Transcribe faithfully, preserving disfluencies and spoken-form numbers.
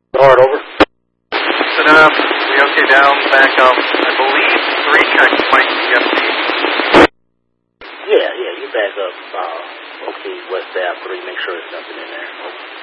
Hard over. Set up. We okay down, back up. I believe three checks might be empty. Yeah, yeah, you back up. Uh, okay, west Ave three. Make sure there's nothing in there.